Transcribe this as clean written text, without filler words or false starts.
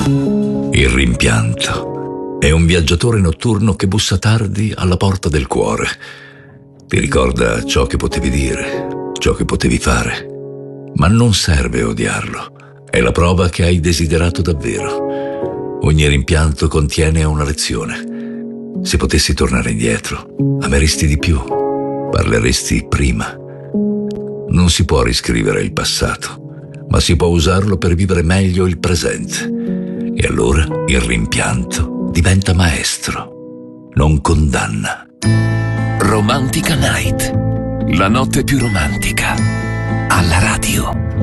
Il rimpianto è un viaggiatore notturno che bussa tardi alla porta del cuore. Ti ricorda ciò che potevi dire, ciò che potevi fare. Ma non serve odiarlo, è la prova che hai desiderato davvero. Ogni rimpianto contiene una lezione. Se potessi tornare indietro, ameresti di più, parleresti prima. Non si può riscrivere il passato, ma si può usarlo per vivere meglio il presente. E allora il rimpianto diventa maestro, non condanna. Romantica Night, la notte più romantica, alla radio.